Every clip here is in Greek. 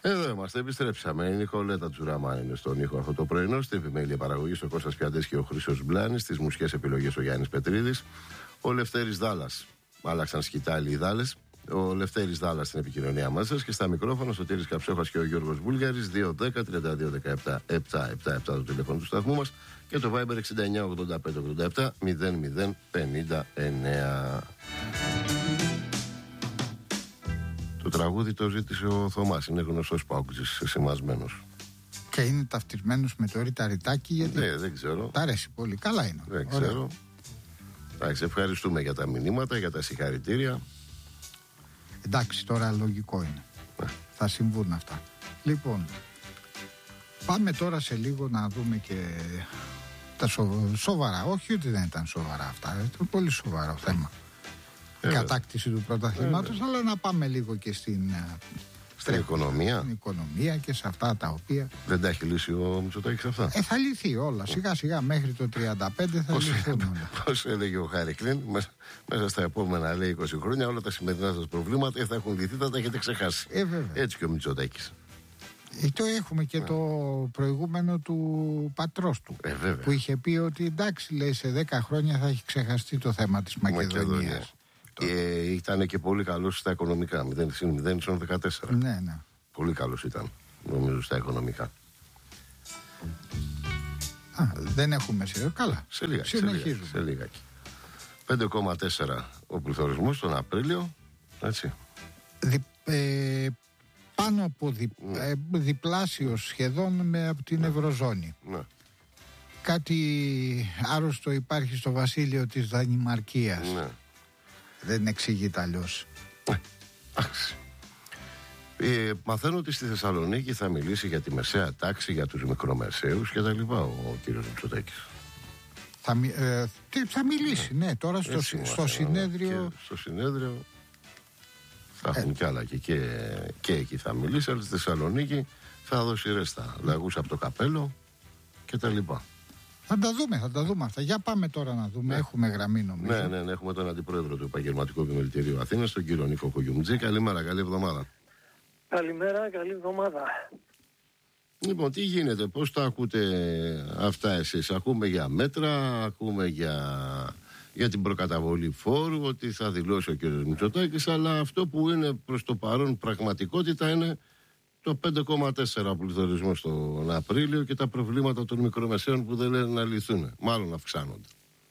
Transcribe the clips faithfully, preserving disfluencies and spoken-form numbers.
Εδώ είμαστε, επιστρέψαμε. Η Νικολέτα Τζουραμά είναι στον ήχο αυτό το πρωινό. Στην επιμέλεια παραγωγής ο Κώστας Πιαντές και ο Χρήστος Μπλάνης. Στις μουσικές επιλογές ο Γιάννης Πετρίδης. Ο Λευτέρης Δάλλας. Άλλαξαν σκητάλοι οι Δάλλες. Ο Λευτέρης Δάλλας στην επικοινωνία μας και στα μικρόφωνα ο Σωτήρης Καψόχας και ο Γιώργος Βούλγαρης. δύο δέκα τριάντα δύο δεκαεπτά επτακόσια εβδομήντα επτά το τηλέφωνο του σταθμού μας και το Viber εξήντα εννιά ογδόντα πέντε ογδόντα επτά μηδέν μηδέν πενήντα εννέα. Το τραγούδι το ζήτησε ο Θωμάς, είναι γνωστός παόκτζης σημασμένος. Και είναι ταυτισμένος με το Ρίτα Ρητάκι, γιατί ναι, δεν ξέρω. Τ' αρέσει πολύ, καλά είναι. Δεν Ωραία. ξέρω. Εντάξει, ευχαριστούμε για τα μηνύματα, για τα συγχαρητήρια. Εντάξει, τώρα λογικό είναι. Ναι. Θα συμβούν αυτά. Λοιπόν, πάμε τώρα σε λίγο να δούμε και τα σο... σοβαρά. Όχι ότι δεν ήταν σοβαρά αυτά, ήταν πολύ σοβαρό θέμα. Η κατάκτηση του πρωταθλήματος, αλλά να πάμε λίγο και στην, στην οικονομία. Στην οικονομία και σε αυτά τα οποία. Δεν τα έχει λύσει ο Μητσοτάκης αυτά. Ε, θα λυθεί όλα. Σιγά σιγά μέχρι το τριάντα πέντε θα πώς λυθούν όλα. Πώς έλεγε ο Χάρικλιν, μέσα, μέσα στα επόμενα λέει είκοσι χρόνια, όλα τα σημερινά σας προβλήματα θα έχουν λυθεί, θα τα έχετε ξεχάσει. Ε, Έτσι και ο Μητσοτάκης. Ε, το έχουμε και το προηγούμενο του πατρός του, ε, που είχε πει ότι εντάξει, λέει, σε δέκα χρόνια θα έχει ξεχαστεί το θέμα της Μακεδονίας. Ε, ήταν και πολύ καλός στα οικονομικά. μηδέν συν μηδέν ίσον δεκατέσσερα. Ναι, ναι. Πολύ καλός ήταν, νομίζω, στα οικονομικά. Α, δεν έχουμε σειρά. Καλά. Σε λίγα. Συνεχίζουμε. Σε λίγα. πέντε κόμμα τέσσερα ο πληθωρισμός τον Απρίλιο. Έτσι. Δι, ε, πάνω από δι, ναι. ε, διπλάσιος σχεδόν με, από την ναι. Ευρωζώνη. Ναι. Κάτι άρρωστο υπάρχει στο βασίλειο της Δανημαρκίας. Ναι. Δεν εξηγείται αλλιώς. Ε, μαθαίνω ότι στη Θεσσαλονίκη θα μιλήσει για τη μεσαία τάξη, για τους μικρομεσαίους και τα λοιπά ο κύριος Μητσοτάκης. Θα, ε, τι, θα μιλήσει, ναι, ναι τώρα στο, στο, στο συνέδριο. Στο συνέδριο θα έχουν ε. κι άλλα και, και, και εκεί θα μιλήσει, αλλά στη Θεσσαλονίκη θα δώσει ρέστα, λαγούς από το καπέλο και τα λοιπά. Θα τα δούμε, θα τα δούμε αυτά. Για πάμε τώρα να δούμε. Ναι. Έχουμε γραμμή, νομίζω. Ναι, ναι, ναι, έχουμε τον Αντιπρόεδρο του Επαγγελματικού Επιμελητηρίου Αθήνας, τον κύριο Νίκο Κογιουμτζή. Καλημέρα, καλή εβδομάδα. Καλημέρα, καλή εβδομάδα. Λοιπόν, τι γίνεται, πώς τα ακούτε αυτά εσείς? Ακούμε για μέτρα, ακούμε για, για την προκαταβολή φόρου, ότι θα δηλώσει ο κύριος Μητσοτάκης, αλλά αυτό που είναι προς το παρόν πραγματικότητα είναι το πέντε κόμμα τέσσερα πληθωρισμό στον Απρίλιο και τα προβλήματα των μικρομεσαίων που δεν λένε να λυθούν. Μάλλον αυξάνονται.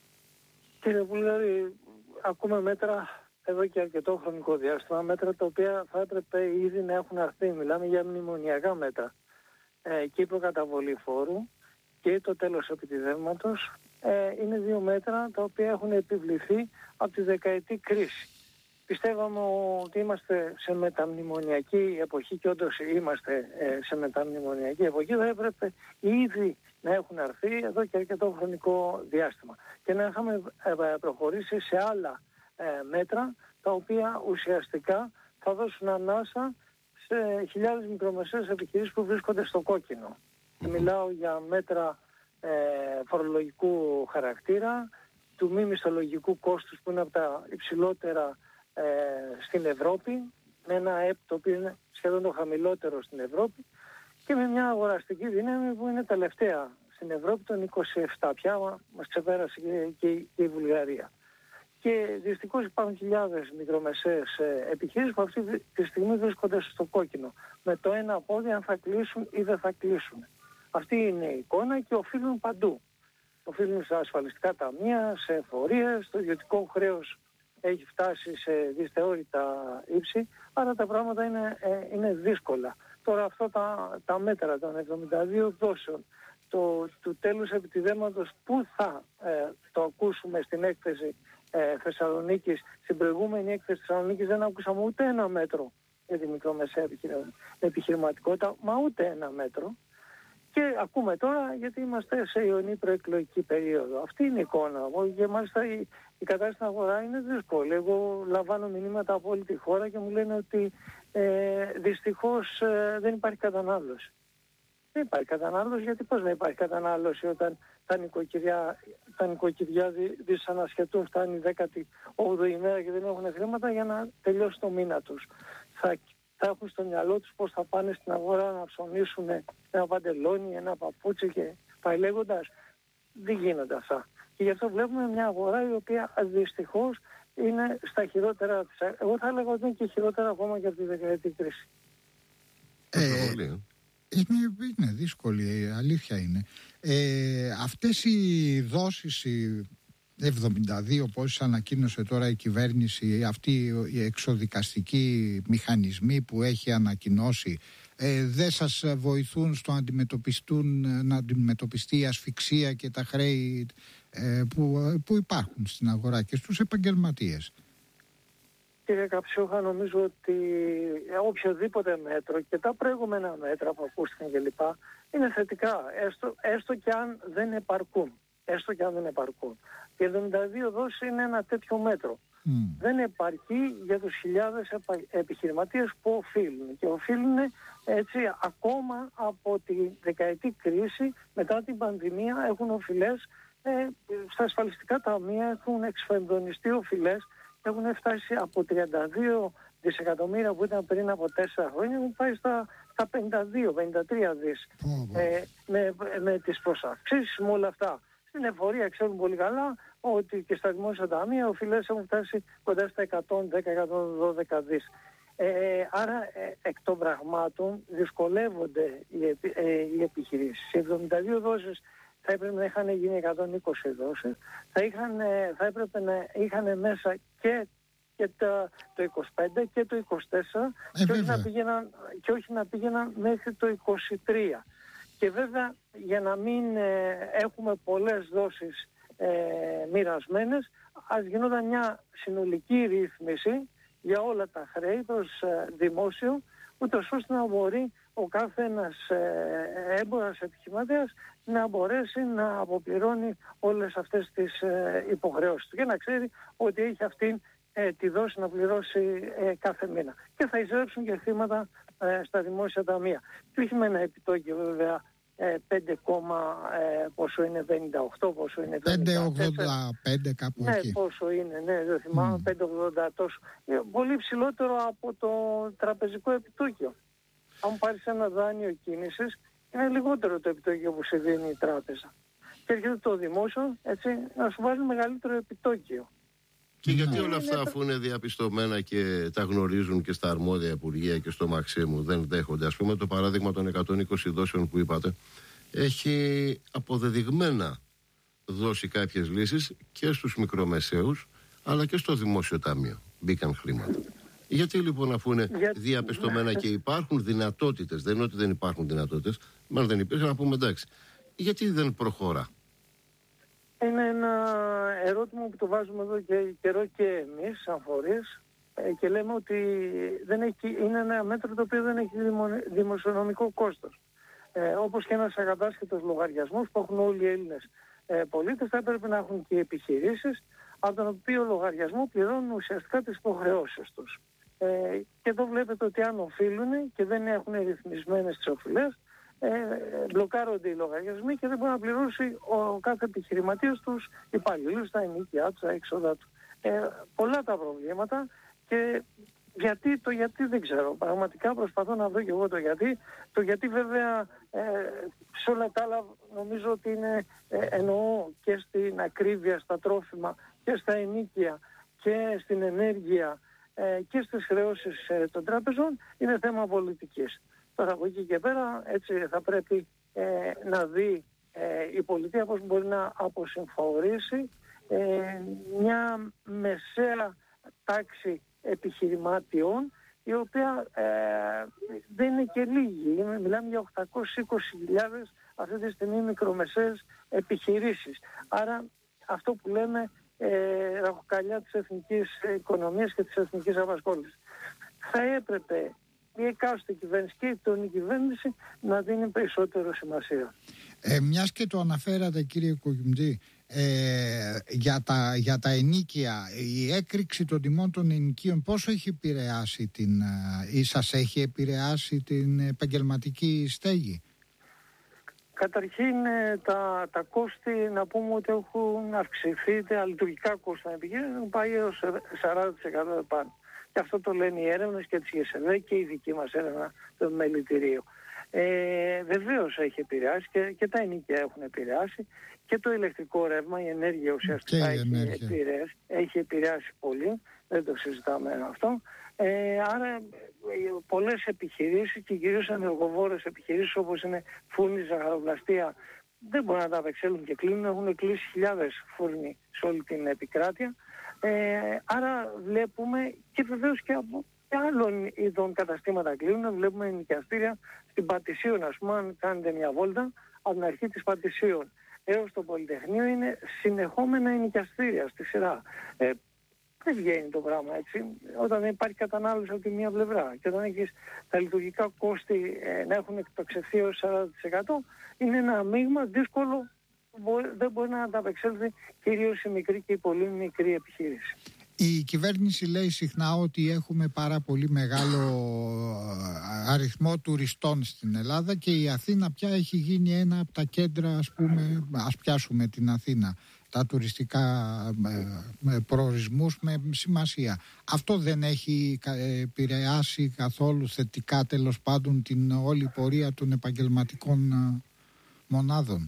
Κύριε Βουλγαρή, ακούμε μέτρα εδώ και αρκετό χρονικό διάστημα, μέτρα τα οποία θα έπρεπε ήδη να έχουν αρθεί. Μιλάμε για μνημονιακά μέτρα. Ε, και η προκαταβολή φόρου και το τέλος επιτιδεύματος ε, είναι δύο μέτρα τα οποία έχουν επιβληθεί από τη δεκαετή κρίση. Πιστεύαμε ότι είμαστε σε μεταμνημονιακή εποχή και όντως είμαστε ε, σε μεταμνημονιακή εποχή. Θα έπρεπε ήδη να έχουν αρθεί εδώ και αρκετό χρονικό διάστημα και να είχαμε ε, προχωρήσει σε άλλα ε, μέτρα τα οποία ουσιαστικά θα δώσουν ανάσα σε χιλιάδες μικρομεσαίες επιχειρήσεις που βρίσκονται στο κόκκινο. Mm-hmm. Μιλάω για μέτρα ε, φορολογικού χαρακτήρα, του μη μισθολογικού κόστους που είναι από τα υψηλότερα ε, στην Ευρώπη, με ένα ΕΠ το οποίο είναι σχεδόν το χαμηλότερο στην Ευρώπη και με μια αγοραστική δύναμη που είναι τελευταία στην Ευρώπη των είκοσι επτά, πια μας ξεπέρασε και, και, και η Βουλγαρία. Και δυστυχώς υπάρχουν χιλιάδες μικρομεσαίες ε, επιχειρήσεις που αυτή τη στιγμή βρίσκονται στο κόκκινο. Με το ένα πόδι αν θα κλείσουν ή δεν θα κλείσουν. Αυτή είναι η εικόνα και οφείλουν παντού. Οφείλουν στα ασφαλιστικά ταμεία, σε εφορίες, το ιδιωτικό χρέος έχει φτάσει σε δυσθεώρητα ύψη, άρα τα πράγματα είναι, ε, είναι δύσκολα. Τώρα αυτά τα, τα μέτρα των εβδομήντα δύο εκδόσεων, το, του τέλους επιτιδέματος που θα ε, το ακούσουμε στην έκθεση Ε, Θεσσαλονίκης, στην προηγούμενη έκθεση Θεσσαλονίκης δεν ακούσαμε ούτε ένα μέτρο για τη μικρομεσαία επιχειρηματικότητα, μα ούτε ένα μέτρο. Και ακούμε τώρα γιατί είμαστε σε ιονή προεκλογική περίοδο. Αυτή είναι η εικόνα. Και μάλιστα η, η κατάσταση στην αγορά είναι δύσκολη. Εγώ λαμβάνω μηνύματα από όλη τη χώρα και μου λένε ότι ε, δυστυχώς ε, δεν υπάρχει κατανάλωση. Δεν υπάρχει κατανάλωση, γιατί πώς να υπάρχει κατανάλωση όταν τα νοικοκυριά, τα νοικοκυριά δι, δυσανασχετούν, φτάνει η δέκατη όγδοη ημέρα και δεν έχουν χρήματα για να τελειώσει το μήνα τους. Θα, θα έχουν στο μυαλό τους πώς θα πάνε στην αγορά να ψωνίσουν ένα παντελόνι, ένα παπούτσι και πάει λέγοντας. Δεν γίνονται αυτά. Και γι' αυτό βλέπουμε μια αγορά η οποία δυστυχώς είναι στα χειρότερα της. Εγώ θα έλεγα ότι είναι και χειρότερα ακόμα και από τη δεκαετή κρίση. Ε, είναι, είναι δύσκολη, αλήθεια είναι. Ε, αυτές οι δόσεις, οι εβδομήντα δύο πόσες ανακοίνωσε τώρα η κυβέρνηση, αυτοί οι εξοδικαστικοί μηχανισμοί που έχει ανακοινώσει, ε, δεν σας βοηθούν στο να αντιμετωπιστούν, να αντιμετωπιστεί η ασφυξία και τα χρέη ε, που, που υπάρχουν στην αγορά και στους επαγγελματίες? Κύριε Καψιούχα, νομίζω ότι οποιοδήποτε μέτρο και τα προηγούμενα μέτρα που ακούστηκαν κλπ. Είναι θετικά, έστω, έστω και αν δεν επαρκούν. Έστω και αν δεν επαρκούν. Οι εβδομήντα δύο δόσεις είναι ένα τέτοιο μέτρο. Mm. Δεν επαρκεί για τους χιλιάδες επιχειρηματίες που οφείλουν. Και οφείλουν έτσι ακόμα από τη δεκαετή κρίση, μετά την πανδημία, έχουν οφειλές ε, στα ασφαλιστικά ταμεία, έχουν εξφενδονιστεί οφειλές, έχουν φτάσει από τριάντα δύο δισεκατομμύρια που ήταν πριν από τέσσερα χρόνια, έχουν πάει στα, στα πενήντα δύο πενήντα τρία δις mm. ε, με, με τις προσαυξήσεις, με όλα αυτά. Στην εφορία ξέρουν πολύ καλά ότι και στα δημόσια ταμεία οφειλές έχουν φτάσει κοντά στα εκατόν δέκα με εκατόν δώδεκα δις. Ε, άρα ε, εκ των πραγμάτων δυσκολεύονται οι, επι, ε, οι επιχειρήσεις. Οι εβδομήντα δύο δόσεις θα έπρεπε να είχαν γίνει εκατόν είκοσι δόσεις, θα, είχαν, θα έπρεπε να είχαν μέσα και, και το, το είκοσι πέντε και το είκοσι τέσσερα ε, και, όχι να πήγαιναν, και όχι να πήγαιναν μέχρι το είκοσι τρία. Και βέβαια για να μην ε, έχουμε πολλές δόσεις ε, μοιρασμένες, ας γινόταν μια συνολική ρύθμιση για όλα τα χρέη προς ε, δημόσιο, ούτως ώστε να μπορεί ο κάθε ένας ε, έμπορας επιχειρηματίας να μπορέσει να αποπληρώνει όλες αυτές τις ε, υποχρεώσεις του και να ξέρει ότι έχει αυτήν ε, τη δόση να πληρώσει ε, κάθε μήνα. Και θα εισρέψουν και χρήματα ε, στα δημόσια ταμεία. Και όχι με ένα επιτόκιο βέβαια ε, πέντε, ε, πόσο είναι, πενήντα οκτώ, πόσο είναι, πέντε ογδόντα πέντε κάπου ναι, εκεί. πόσο είναι, ναι, δεν θυμάμαι, mm. πέντε ογδόντα τόσο. Ε, πολύ ψηλότερο από το τραπεζικό επιτόκιο. Αν πάρεις ένα δάνειο κίνησης, είναι λιγότερο το επιτόκιο που σε δίνει η τράπεζα. Και έρχεται το δημόσιο, έτσι, να σου βάζει μεγαλύτερο επιτόκιο. Και γιατί όλα αυτά, αφού είναι διαπιστωμένα και τα γνωρίζουν και στα αρμόδια υπουργεία και στο Μαξίμου, δεν δέχονται? Ας πούμε το παράδειγμα των εκατόν είκοσι δόσεων που είπατε, έχει αποδεδειγμένα δώσει κάποιες λύσεις και στους μικρομεσαίους, αλλά και στο δημόσιο ταμείο. Μπήκαν χρήματα. Γιατί λοιπόν, αφού είναι Για... διαπιστωμένα και υπάρχουν δυνατότητες, δεν είναι ότι δεν υπάρχουν δυνατότητες, μάλλον δεν υπήρχαν, να πούμε εντάξει, γιατί δεν προχωρά? Είναι ένα ερώτημα που το βάζουμε εδώ και καιρό και εμείς σαν φορείς ε, και λέμε ότι δεν έχει, είναι ένα μέτρο το οποίο δεν έχει δημοσιονομικό κόστος. Ε, όπως και ένας ακατάσχετος λογαριασμός που έχουν όλοι οι Έλληνες ε, πολίτες, θα έπρεπε να έχουν και οι επιχειρήσεις, από τον οποίο λογαριασμό πληρώνουν ουσιαστικά τις υποχρεώσεις τους. Ε, και εδώ βλέπετε ότι αν οφείλουν και δεν έχουν ρυθμισμένες τις οφειλές, ε, μπλοκάρονται οι λογαριασμοί και δεν μπορεί να πληρώσει ο κάθε επιχειρηματίας τους υπαλλήλους, τα ενοίκια του, τα έξοδα του. Ε, πολλά τα προβλήματα και γιατί, το γιατί δεν ξέρω. Πραγματικά προσπαθώ να βρω και εγώ το γιατί. Το γιατί βέβαια ε, σε όλα τα άλλα νομίζω ότι είναι, ε, εννοώ και στην ακρίβεια στα τρόφιμα και στα ενοίκια και στην ενέργεια ε, και στις χρεώσεις ε, των τράπεζων, είναι θέμα πολιτικής. Τώρα από εκεί και πέρα έτσι θα πρέπει ε, να δει ε, η πολιτεία πώς μπορεί να αποσυμφορήσει ε, μια μεσαία τάξη επιχειρηματιών, η οποία ε, δεν είναι και λίγη. Μιλάμε για οκτακόσιες είκοσι χιλιάδες αυτή τη στιγμή μικρομεσαίες επιχειρήσεις. Άρα αυτό που λέμε ε, ραχοκαλιά της εθνικής οικονομίας και της εθνικής απασχόλησης. Θα έπρεπε η εκάστοτε κυβέρνηση και η τωρινή κυβέρνηση να δίνει περισσότερο σημασία. Ε, μιας και το αναφέρατε κύριε Κοκκιουμτζή, ε, για, τα, για τα ενοίκια, η έκρηξη των τιμών των ενοικίων πόσο έχει επηρεάσει την, ή σας έχει επηρεάσει την επαγγελματική στέγη? Καταρχήν τα, τα κόστη να πούμε ότι έχουν αυξηθεί, τα λειτουργικά κόστη να επιχειρήσουν, έχουν πάει έως σαράντα τοις εκατό πάνω. Και αυτό το λένε οι έρευνες και της Γ Σ Β και η δική μας έρευνα το μελητηρίο. Ε, βεβαίως έχει επηρεάσει και, και τα ενοίκια έχουν επηρεάσει και το ηλεκτρικό ρεύμα, η ενέργεια ουσιαστικά η έχει, ενέργεια. Επηρεάσει, έχει επηρεάσει πολύ, δεν το συζητάμε αυτό. Ε, άρα πολλές επιχειρήσεις και κυρίως ενεργοβόρες επιχειρήσεις όπως είναι φούρνη, ζαχαροπλαστεία δεν μπορούν να τα απεξέλθουν και κλείνουν, έχουν κλείσει χιλιάδες φούρνοι σε όλη την επικράτεια. Ε, άρα βλέπουμε και βεβαίως και από και άλλων ειδών καταστήματα κλείνουν. Βλέπουμε ενοικιαστήρια στην Πατησίων, ας πούμε, αν κάνετε μια βόλτα από την αρχή της Πατησίων έως το Πολυτεχνείο είναι συνεχόμενα ενοικιαστήρια στη σειρά. Ε, δεν βγαίνει το πράγμα έτσι. Όταν δεν υπάρχει κατανάλωση από τη μία πλευρά και όταν έχεις τα λειτουργικά κόστη ε, να έχουν εκτοξευθεί έως σαράντα τοις εκατό είναι ένα μείγμα δύσκολο που δεν μπορεί να ανταπεξέλθει κυρίως η μικρή και η πολύ μικρή επιχείρηση. Η κυβέρνηση λέει συχνά ότι έχουμε πάρα πολύ μεγάλο αριθμό τουριστών στην Ελλάδα και η Αθήνα πια έχει γίνει ένα από τα κέντρα, ας πούμε, ας πιάσουμε την Αθήνα, τα τουριστικά προορισμούς με σημασία. Αυτό δεν έχει επηρεάσει καθόλου θετικά, τέλος πάντων, την όλη πορεία των επαγγελματικών μονάδων?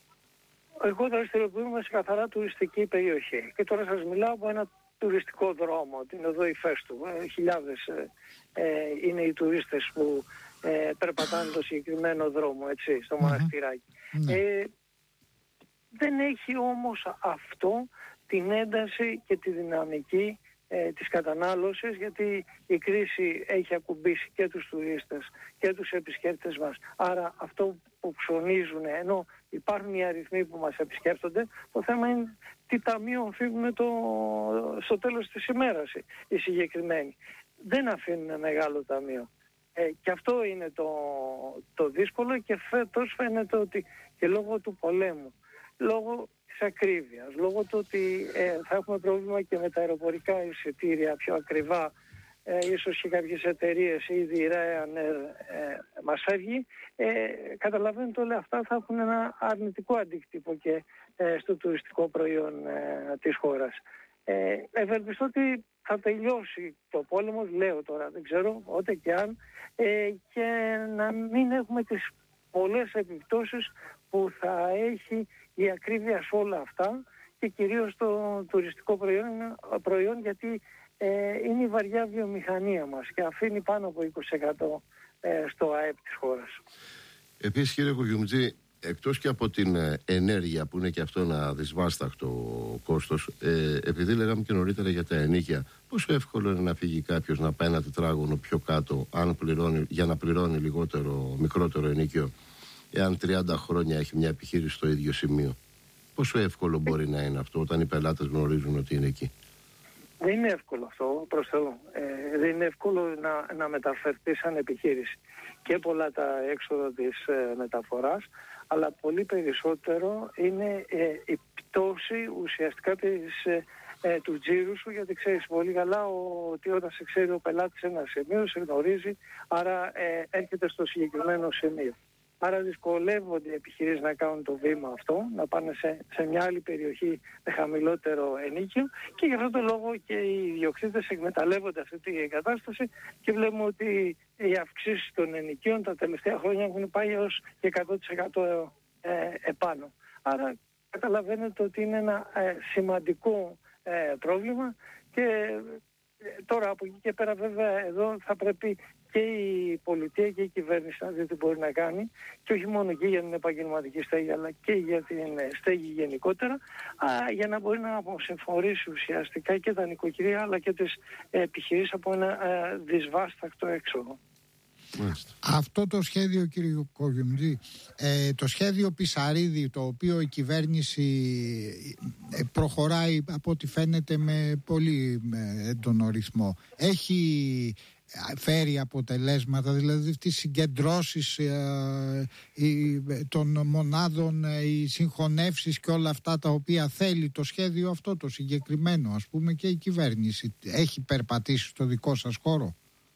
Εγώ δραστηριοποιούμαι σε καθαρά τουριστική περιοχή και τώρα σας μιλάω από ένα τουριστικό δρόμο, την οδό Ηφαίστου. Ε, χιλιάδες ε, ε, είναι οι τουρίστες που ε, περπατάνε το συγκεκριμένο δρόμο, έτσι, στο mm-hmm. μοναστηράκι. Mm-hmm. Ε, δεν έχει όμως αυτό την ένταση και τη δυναμική ε, της κατανάλωσης, γιατί η κρίση έχει ακουμπήσει και τους τουρίστες και τους επισκέπτες μας. Άρα αυτό που ψωνίζουν, ενώ υπάρχουν οι αριθμοί που μας επισκέπτονται, το θέμα είναι τι ταμείο αφήνουν το, στο τέλος της ημέρας οι συγκεκριμένοι. Δεν αφήνουν μεγάλο ταμείο. Ε, και αυτό είναι το, το δύσκολο και φέτος φαίνεται ότι και λόγω του πολέμου, λόγω της ακρίβειας, λόγω του ότι ε, θα έχουμε πρόβλημα και με τα αεροπορικά εισιτήρια πιο ακριβά, ε, ίσως και κάποιες εταιρείες, ήδη η Ryanair ε, μας φεύγει, ε, καταλαβαίνετε όλα αυτά θα έχουν ένα αρνητικό αντίκτυπο και ε, στο τουριστικό προϊόν ε, της χώρας. Ε, ευελπιστώ ότι θα τελειώσει το πόλεμος, λέω τώρα, δεν ξέρω, ούτε και αν, ε, και να μην έχουμε τις πολλές επιπτώσεις που θα έχει η ακρίβεια σε όλα αυτά και κυρίως το τουριστικό προϊόν, προϊόν γιατί ε, είναι η βαριά βιομηχανία μας και αφήνει πάνω από είκοσι τοις εκατό ε, στο ΑΕΠ της χώρας. Επίσης, κύριε Κουγιουμτζή, εκτός και από την ενέργεια που είναι και αυτό ένα δυσβάσταχτο κόστος, ε, επειδή λέγαμε και νωρίτερα για τα ενοίκια, πόσο εύκολο είναι να φύγει κάποιος να πάει ένα τετράγωνο πιο κάτω αν πληρώνει, για να πληρώνει λιγότερο, μικρότερο ενοίκιο, εάν τριάντα χρόνια έχει μια επιχείρηση στο ίδιο σημείο? Πόσο εύκολο μπορεί να είναι αυτό όταν οι πελάτες γνωρίζουν ότι είναι εκεί? Δεν είναι εύκολο αυτό, προς Θεού. Ε, δεν είναι εύκολο να, να μεταφερθεί σαν επιχείρηση. Και πολλά τα έξοδα της ε, μεταφοράς, αλλά πολύ περισσότερο είναι ε, η πτώση ουσιαστικά της, ε, ε, του τζίρου σου, γιατί ξέρεις πολύ καλά ότι όταν σε ξέρει ο πελάτης σε ένα σημείο, σε γνωρίζει, άρα ε, έρχεται στο συγκεκριμένο σημείο. Άρα δυσκολεύονται οι επιχειρήσεις να κάνουν το βήμα αυτό, να πάνε σε, σε μια άλλη περιοχή με χαμηλότερο ενοίκιο και γι' αυτό το λόγο και οι ιδιοκτήτες εκμεταλλεύονται αυτή την εγκατάσταση και βλέπουμε ότι οι αυξήσεις των ενοικίων τα τελευταία χρόνια έχουν πάει έως και εκατό τοις εκατό ε, επάνω. Άρα καταλαβαίνετε ότι είναι ένα ε, σημαντικό ε, πρόβλημα και ε, τώρα από εκεί και πέρα βέβαια εδώ θα πρέπει και η πολιτεία και η κυβέρνηση να δει τι μπορεί να κάνει και όχι μόνο και για την επαγγελματική στέγη αλλά και για την στέγη γενικότερα α, για να μπορεί να αποσυμφορήσει ουσιαστικά και τα νοικοκυριά αλλά και τις επιχειρήσεις από ένα α, δυσβάσταχτο έξοδο. Αυτό το σχέδιο, κύριε Κουγιουμτζή, ε, το σχέδιο Πισαρίδη, το οποίο η κυβέρνηση προχωράει από ό,τι φαίνεται με πολύ έντονο ρυθμό, έχει φέρει αποτελέσματα, δηλαδή τις συγκεντρώσεις ε, ε, των μονάδων, ε, οι συγχωνεύσεις και όλα αυτά τα οποία θέλει το σχέδιο αυτό το συγκεκριμένο, ας πούμε, και η κυβέρνηση έχει περπατήσει στο δικό σας χώρο?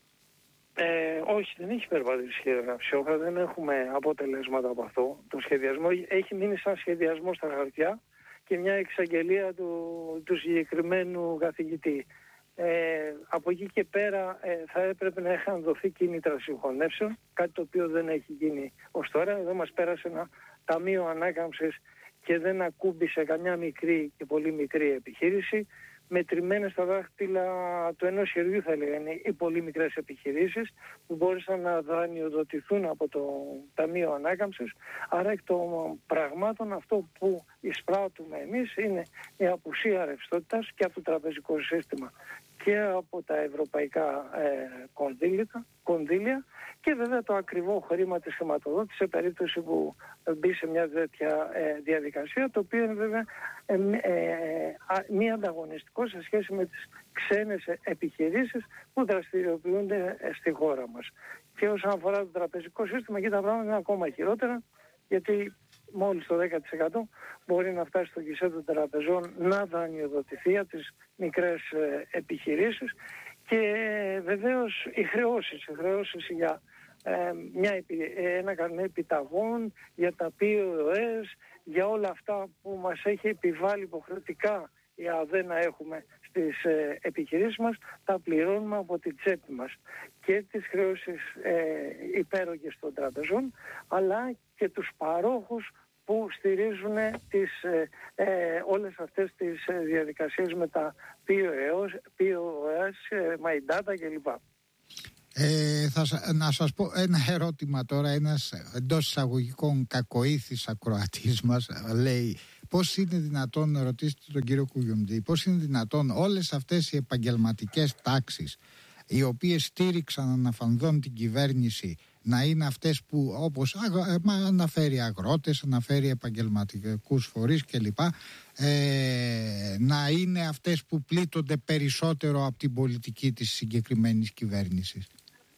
Ε, όχι, δεν έχει περπατήσει, κύριε Γραψιόχα, δεν έχουμε αποτελέσματα από αυτό. Το σχεδιασμό έχει μείνει σαν σχεδιασμό στα χαρτιά και μια εξαγγελία του, του συγκεκριμένου καθηγητή. Ε, από εκεί και πέρα ε, θα έπρεπε να είχαν δοθεί κίνητρα συγχωνεύσεων, κάτι το οποίο δεν έχει γίνει ως τώρα. Εδώ μας πέρασε ένα ταμείο ανάκαμψης και δεν ακούμπησε καμιά μικρή και πολύ μικρή επιχείρηση. Μετρημένες στα δάχτυλα του ενός χεριού, θα έλεγα, είναι οι πολύ μικρές επιχειρήσεις που μπόρεσαν να δανειοδοτηθούν από το Ταμείο Ανάκαμψης. Άρα εκ των πραγμάτων αυτό που εισπράττουμε εμείς είναι η απουσία ρευστότητας και από το τραπεζικό σύστημα και από τα ευρωπαϊκά ε, κονδύλια, κονδύλια και βέβαια το ακριβό χρήμα της χρηματοδότησης σε περίπτωση που μπει σε μια τέτοια ε, διαδικασία, το οποίο είναι βέβαια ε, ε, μη ανταγωνιστικό σε σχέση με τις ξένες επιχειρήσεις που δραστηριοποιούνται στη χώρα μας. Και όσον αφορά το τραπεζικό σύστημα, εκεί τα πράγματα είναι ακόμα χειρότερα, γιατί μόλις το δέκα τοις εκατό μπορεί να φτάσει στο γκισέ των τραπεζών να δανειοδοτηθεί από τις μικρές ε, επιχειρήσεις και ε, βεβαίως οι χρεώσεις, οι χρεώσεις για ε, μια, ένα καρνέ επιταγών, για τα πι ο ες, για όλα αυτά που μας έχει επιβάλει υποχρεωτικά η ΑΔΕ να έχουμε στις ε, επιχειρήσεις μας, τα πληρώνουμε από την τσέπη μας και τις χρεώσεις ε, υπέρογες των τραπεζών, αλλά και τους παρόχους που στηρίζουν τις, ε, ε, όλες αυτές τις ε, διαδικασίες με τα πι ο ες, My Data κλπ. Ε, θα, να σας πω ένα ερώτημα τώρα. Ένας εντός εισαγωγικών κακοήθης ακροατής μας λέει: πώς είναι δυνατόν, να ρωτήσετε τον κύριο Κουγιουμτζή, πώς είναι δυνατόν όλες αυτές οι επαγγελματικές τάξεις οι οποίες στήριξαν αναφανδόν την κυβέρνηση να είναι αυτές που, όπως αναφέρει αγρότες, αναφέρει επαγγελματικούς φορείς κλπ, ε, να είναι αυτές που πλήττονται περισσότερο από την πολιτική της συγκεκριμένης κυβέρνησης?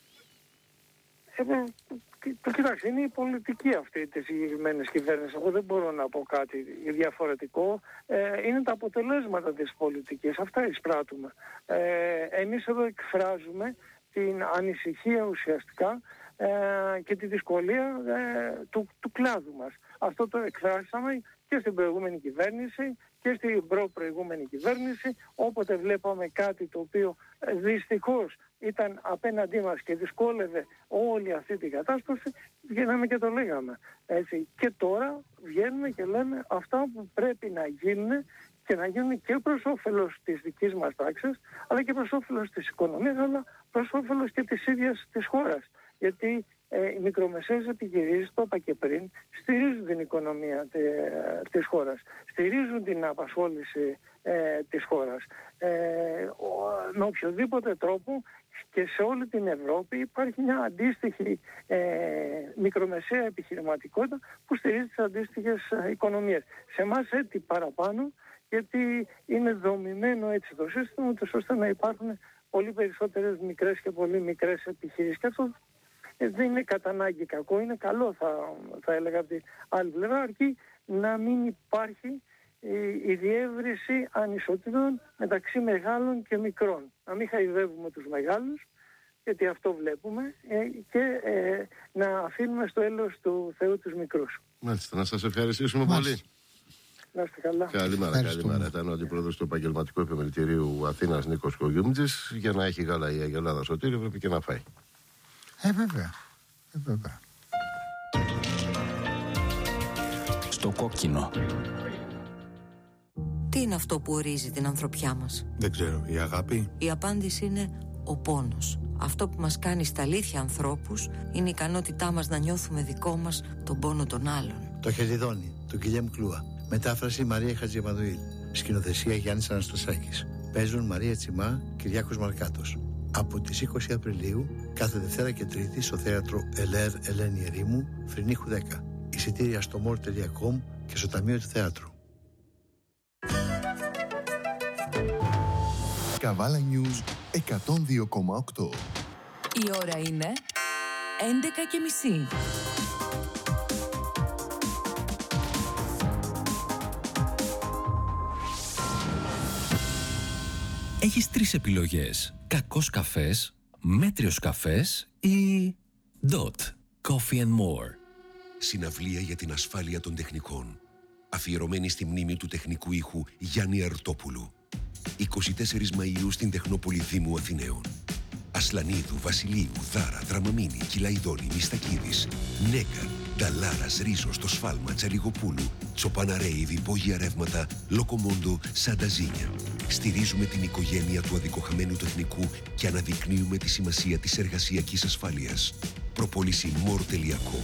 Ε, το κοιτάξτε, είναι η πολιτική αυτή της συγκεκριμένης κυβέρνησης. Εγώ δεν μπορώ να πω κάτι διαφορετικό. Ε, είναι τα αποτελέσματα της πολιτικής. Αυτά εισπράττουμε. Ε, εμείς εδώ εκφράζουμε την ανησυχία ουσιαστικά ε, και τη δυσκολία ε, του, του κλάδου μας. Αυτό το εκφράσαμε και στην προηγούμενη κυβέρνηση και στην προ-προηγούμενη κυβέρνηση, όποτε βλέπαμε κάτι το οποίο ε, δυστυχώς ήταν απέναντί μας και δυσκόλευε όλη αυτή την κατάσταση, βγαίναμε και το λέγαμε. Έτσι. Και τώρα βγαίνουμε και λέμε αυτά που πρέπει να γίνουν και να γίνουν και προς όφελος της δικής μας τάξης, αλλά και προς όφελος της οικονομίας, αλλά προς όφελος και της ίδιας της χώρας. Γιατί ε, οι μικρομεσαίες επιχειρήσεις, το είπα και πριν, στηρίζουν την οικονομία τε, της χώρας, στηρίζουν την απασχόληση ε, της χώρας. Ε, ο, με οποιοδήποτε τρόπο και σε όλη την Ευρώπη υπάρχει μια αντίστοιχη ε, μικρομεσαία επιχειρηματικότητα που στηρίζει τις αντίστοιχες ε, οικονομίες. Σε εμάς έτσι παραπάνω, γιατί είναι δομημένο έτσι το σύστημα, ώστε να υπάρχουν πολύ περισσότερες μικρές και πολύ μικρές επιχειρήσεις. Και αυτό δεν είναι κατά ανάγκη κακό, είναι καλό, θα, θα έλεγα από την άλλη πλευρά, αρκεί να μην υπάρχει η, η διεύρυνση ανισοτήτων μεταξύ μεγάλων και μικρών. Να μην χαϊδεύουμε τους μεγάλους, γιατί αυτό βλέπουμε, ε, και ε, να αφήνουμε στο έλεος του Θεού τους μικρούς. Μάλιστα, να σας ευχαριστήσουμε Μάλιστα. πολύ. Να είστε καλά. Καλημέρα, καλημέρα. Ήταν ο αντιπρόεδρος του Επαγγελματικού Επιμελητηρίου Αθήνας, Νίκος Κουγιουμτζής. Για να έχει γάλα η Αγελάδα Σωτήρη, πρέπει και να φάει. Ε, βέβαια. Ε, βέβαια. Στο κόκκινο. Τι είναι αυτό που ορίζει την ανθρωπιά μας? Δεν ξέρω, η αγάπη. Η απάντηση είναι ο πόνος. Αυτό που μας κάνει στα αλήθεια ανθρώπους είναι η ικανότητά μας να νιώθουμε δικό μας τον πόνο των άλλων. Το Χελιδόνι, του Γκυλιέμ Κλούα. Μετάφραση Μαρία Χατζημανουήλ. Σκηνοθεσία Γιάννης Αναστασάκης. Παίζουν Μαρία Τσιμά, Κυριάκος Μαρκάτος. Από τις είκοσι Απριλίου, κάθε Δευτέρα και Τρίτη στο θέατρο Ελέρ Ελένη Ερήμου, Φρυνίχου δέκα. Εισιτήρια στο μορ τελεία κομ και στο Ταμείο του Θεάτρου. Καβάλα News εκατόν δύο κόμμα οκτώ. Η ώρα είναι έντεκα και μισή. Έχεις τρεις επιλογές. Κακός καφές, μέτριος καφές ή Dot Coffee and More. Συναυλία για την ασφάλεια των τεχνικών. Αφιερωμένη στη μνήμη του τεχνικού ήχου Γιάννη Ερτόπουλου. εικοστή τέταρτη Μαΐου στην Τεχνόπολη Δήμου Αθηναίων. Ασλανίδου, Βασιλείου, Δάρα, Δραμαμίνη, Κυλαϊδόνη, Μιστακίδης, Νέκαρ, Νταλάρας, Ρίζος, το Σφάλμα, Τσαριγοπούλου, Τσοπαναρέιδη, υπόγεια ρεύματα, Λοκομόντο, Σανταζίνια. Στηρίζουμε την οικογένεια του αδικοχαμένου του εθνικού και αναδεικνύουμε τη σημασία της εργασιακής ασφάλειας. Προπόληση μορ τελεία κομ.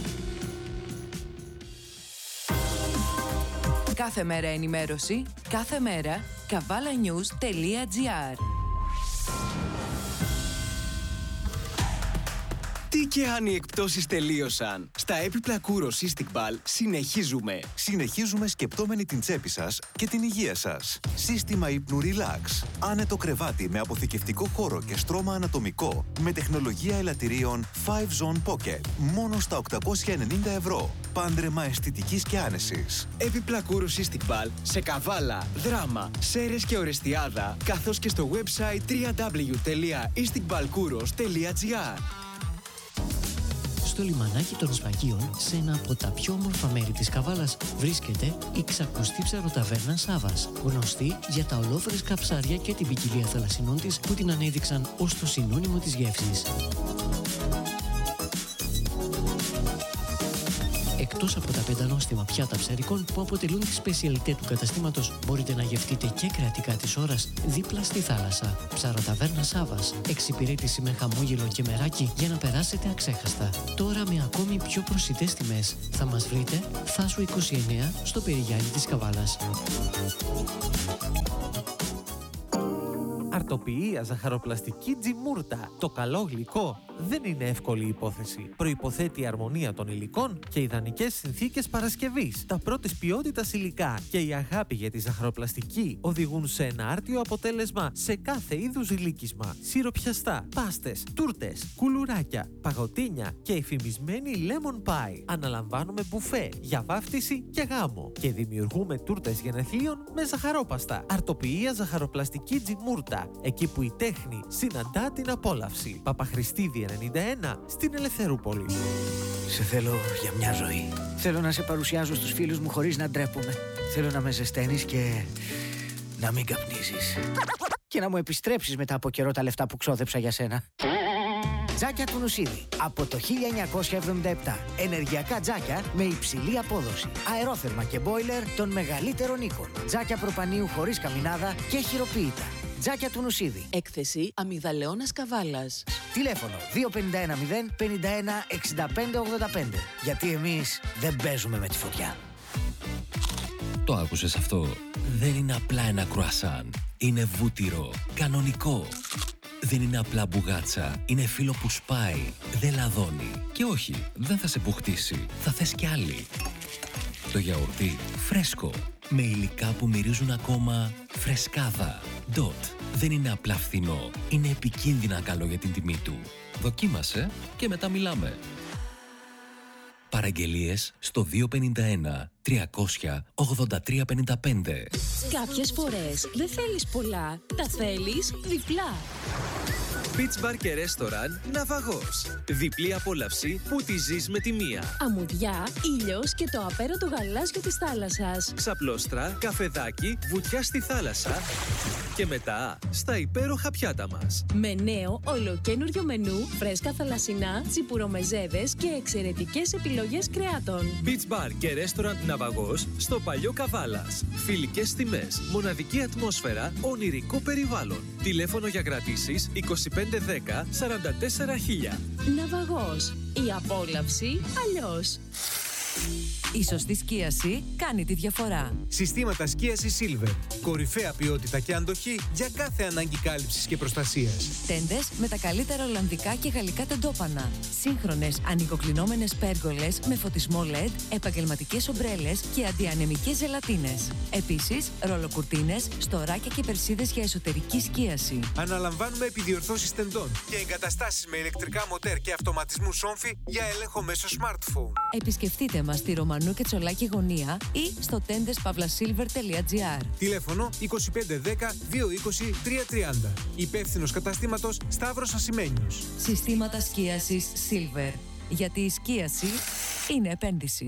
Κάθε μέρα ενημέρωση, κάθε μέρα καβάλα νιούς τελεία τζι άρ. Τι και αν οι εκπτώσεις τελείωσαν. Στα έπιπλα Kouros Cystic Ball συνεχίζουμε. Συνεχίζουμε σκεπτόμενοι την τσέπη σας και την υγεία σας. Σύστημα ύπνου Relax. Άνετο κρεβάτι με αποθηκευτικό χώρο και στρώμα ανατομικό. Με τεχνολογία ελαττηρίων φάιβ Zone Pocket. Μόνο στα οκτακόσια ενενήντα ευρώ. Πάντρεμα αισθητικής και άνεσης. Έπιπλα Kouros Cystic Ball σε Καβάλα, Δράμα, Σέρρες και Ορεστιάδα, καθώς και στο website double-u double-u double-u τελεία istic ball kouros τελεία τζι άρ. Στο λιμανάκι των Σφαγίων, σε ένα από τα πιο όμορφα μέρη της Καβάλας, βρίσκεται η ξακουστή ψαροταβέρνα Σάβας, γνωστή για τα ολόφρεσκα ψάρια και την ποικιλία θαλασσινών της που την ανέδειξαν ως το συνώνυμο της γεύσης. Εκτός από τα πεντανόστιμα πιάτα ψαρικών που αποτελούν τη σπεσιαλιτέ του καταστήματος, μπορείτε να γευτείτε και κρεατικά της ώρας δίπλα στη θάλασσα. Ψαροταβέρνα Σάβας. Εξυπηρέτηση με χαμόγελο και μεράκι για να περάσετε αξέχαστα. Τώρα με ακόμη πιο προσιτές τιμές. Θα μας βρείτε Θάσου είκοσι εννέα στο Περιγιάννη της Καβάλας. Αρτοποιία ζαχαροπλαστική Τζιμούρτα. Το καλό γλυκό δεν είναι εύκολη υπόθεση. Προϋποθέτει η αρμονία των υλικών και ιδανικές συνθήκες παρασκευής. Τα πρώτης ποιότητας υλικά και η αγάπη για τη ζαχαροπλαστική οδηγούν σε ένα άρτιο αποτέλεσμα σε κάθε είδους γλύκισμα. Σιροπιαστά, πάστες, τούρτες, κουλουράκια, παγωτίνια και εφημισμένη lemon pie. Αναλαμβάνουμε μπουφέ για βάφτιση και γάμο και δημιουργούμε τούρτες γενεθλίων με ζαχαρόπαστα. Αρτοποιία ζαχαροπλαστική Τζιμούρτα. Εκεί που η τέχνη συναντά την απόλαυση. Παπαχριστίδη ενενήντα ένα στην Ελευθερούπολη. Σε θέλω για μια ζωή. Θέλω να σε παρουσιάζω στους φίλους μου χωρίς να ντρέπομαι. Θέλω να με ζεσταίνεις και να μην καπνίζεις. Και να μου επιστρέψεις μετά από καιρό τα λεφτά που ξόδεψα για σένα. Τζάκια του Νουσίδη. Από το χίλια εννιακόσια εβδομήντα επτά. Ενεργειακά τζάκια με υψηλή απόδοση. Αερόθερμα και μπόιλερ των μεγαλύτερων οίκων. Τζάκια προπανίου χωρίς καμινάδα και χειροποίητα. Τζάκια του Νουσίδη. Έκθεση Αμυγδαλεώνας Καβάλας. Τηλέφωνο δύο πέντε ένα μηδέν πενήντα ένα εξήντα πέντε ογδόντα πέντε. Γιατί εμείς δεν παίζουμε με τη φωτιά. Το άκουσες αυτό? Δεν είναι απλά ένα κρουασάν. Είναι βούτυρο. Κανονικό. Δεν είναι απλά μπουγάτσα. Είναι φύλλο που σπάει. Δεν λαδώνει. Και όχι, δεν θα σε πουχτίσει. Θα θες κι άλλη. Το γιαουρτί φρέσκο. Με υλικά που μυρίζουν ακόμα φρεσκάδα. Dot. Δεν είναι απλά φθηνό. Είναι επικίνδυνα καλό για την τιμή του. Δοκίμασε και μετά μιλάμε. Παραγγελίες στο δύο πέντε ένα τριακόσια ογδόντα τρία πενήντα πέντε. Κάποιες φορές δεν θέλεις πολλά, τα θέλεις διπλά. Beach Bar και Restaurant Ναυαγός. Διπλή απόλαυση που τη ζεις με τη μία. Αμμουδιά, ήλιος και το απέραντο γαλάζιο της θάλασσας. Ξαπλώστρα, καφεδάκι, βουτιά στη θάλασσα και μετά στα υπέροχα πιάτα μας. Με νέο ολοκένουργιο μενού, φρέσκα θαλασσινά, τσιπουρομεζέδες και εξαιρετικές επιλογές κρεάτων. Beach Bar και Restaurant Ναυαγός στο Παλιό Καβάλας. Φιλικές τιμές, μοναδική ατμόσφαιρα, ονειρικό περιβάλλον. Τηλέφωνο για κρατήσεις είκοσι πέντε δέκα σαράντα τέσσερα χίλια. Ναυαγός. Η απόλαυση αλλιώς. Η σωστή σκίαση κάνει τη διαφορά. Συστήματα σκίασης Silver. Κορυφαία ποιότητα και αντοχή για κάθε ανάγκη κάλυψης και προστασίας. Τέντες με τα καλύτερα ολλανδικά και γαλλικά τεντόπανα. Σύγχρονες ανοικοκλεινόμενες πέργολες με φωτισμό ελ ι ντι, επαγγελματικές ομπρέλες και αντιανεμικές ζελατίνες. Επίσης, ρολοκουρτίνες, στοράκια και περσίδες για εσωτερική σκίαση. Αναλαμβάνουμε επιδιορθώσεις τεντών και εγκαταστάσεις με ηλεκτρικά μοτέρ και αυτοματισμού σόμφι για έλεγχο μέσω smartphone. Επισκεφτείτε μας στη Ρωμανού και Τσολάκη γωνία ή στο τέντες παύλα σίλβερ τελεία τζι άρ. Τηλέφωνο είκοσι πέντε δέκα διακόσια είκοσι τριακόσια τριάντα. Υπεύθυνος καταστήματος Σταύρος Ασημένιος. Συστήματα σκίασης Silver. Γιατί η σκίαση είναι επένδυση.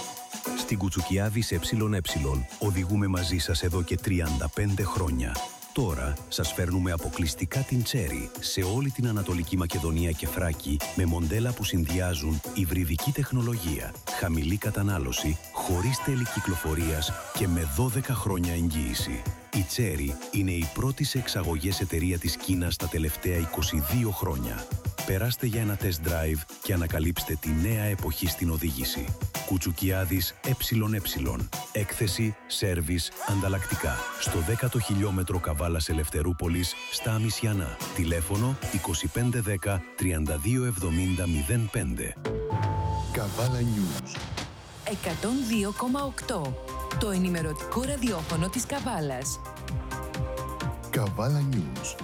Στην Κουτσουκιάδη σε ΕΕ οδηγούμε μαζί σας εδώ και τριάντα πέντε χρόνια. Τώρα σας φέρνουμε αποκλειστικά την Cherry σε όλη την Ανατολική Μακεδονία και Θράκη με μοντέλα που συνδυάζουν υβριδική τεχνολογία, χαμηλή κατανάλωση, χωρίς τέλη κυκλοφορίας και με δώδεκα χρόνια εγγύηση. Η Cherry είναι η πρώτη σε εξαγωγές εταιρεία της Κίνας τα τελευταία είκοσι δύο χρόνια. Περάστε για ένα test drive και ανακαλύψτε τη νέα εποχή στην οδήγηση. Κουτσουκιάδης ΕΕ. Έκθεση, σέρβις, ανταλλακτικά. Στο δέκατο χιλιόμετρο Καβάλας Ελευθερούπολης, στα Αμισιανά. Τηλέφωνο είκοσι πέντε δέκα τριάντα δύο εβδομήντα μηδέν πέντε. Καβάλα News εκατόν δύο κόμμα οκτώ. Το ενημερωτικό ραδιόφωνο της Καβάλας. Καβάλα News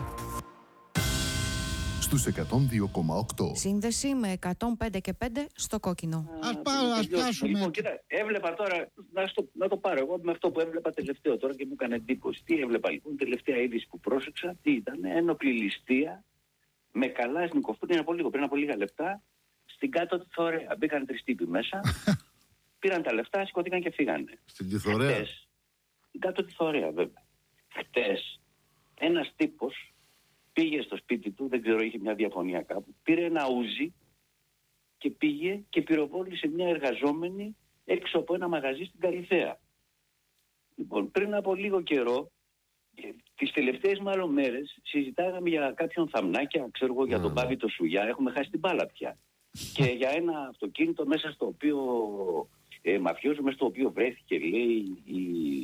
στους εκατόν δύο κόμμα οκτώ. Σύνδεση με εκατόν πέντε και πέντε στο κόκκινο. Ας πάρω, ας πιάσουμε. Λοιπόν, κοίτα, έβλεπα τώρα, να, στο, να το πάρω εγώ με αυτό που έβλεπα τελευταίο τώρα και μου έκανε εντύπωση. Τι έβλεπα λοιπόν, τελευταία είδηση που πρόσεξα, τι ήταν, ένοπλη ληστεία με καλάσνικοφ πριν από λίγο, πριν από λίγα λεπτά, στην κάτω τη Θωρέα. Μπήκαν τρεις τύποι μέσα, πήραν τα λεφτά, σηκωθήκαν και φύγανε. Στην τη Θωρέα. Χτες, στην κάτω τη Θωρέα βέβαια. Χτες, ένας τύπος πήγε στο σπίτι του, δεν ξέρω, είχε μια διαφωνία κάπου, πήρε ένα ούζι και πήγε και πυροβόλησε μια εργαζόμενη έξω από ένα μαγαζί στην Καλυθέα. Λοιπόν, πριν από λίγο καιρό, τις τελευταίες μάλλον μέρες, συζητάγαμε για κάποιον θαμνάκια, ξέρω εγώ, για τον Πάβη το Σουγιά, έχουμε χάσει την μπάλα πια. Και για ένα αυτοκίνητο μέσα στο οποίο, ε, μαφιόζο, μέσα στο οποίο βρέθηκε, λέει, η,